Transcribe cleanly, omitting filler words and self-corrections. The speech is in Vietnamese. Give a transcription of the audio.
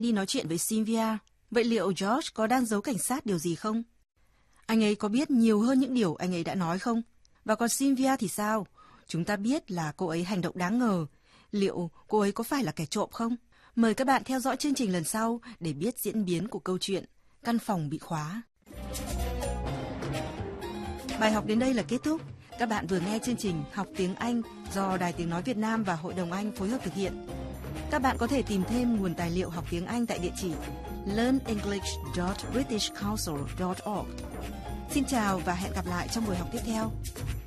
đi nói chuyện với Sylvia. Vậy liệu George có đang giấu cảnh sát điều gì không? Anh ấy có biết nhiều hơn những điều anh ấy đã nói không? Và còn Sylvia thì sao? Chúng ta biết là cô ấy hành động đáng ngờ. Liệu cô ấy có phải là kẻ trộm không? Mời các bạn theo dõi chương trình lần sau để biết diễn biến của câu chuyện Căn phòng bị khóa. Bài học đến đây là kết thúc. Các bạn vừa nghe chương trình Học tiếng Anh do Đài Tiếng Nói Việt Nam và Hội đồng Anh phối hợp thực hiện. Các bạn có thể tìm thêm nguồn tài liệu học tiếng Anh tại địa chỉ learnenglish.britishcouncil.org. Xin chào và hẹn gặp lại trong buổi học tiếp theo.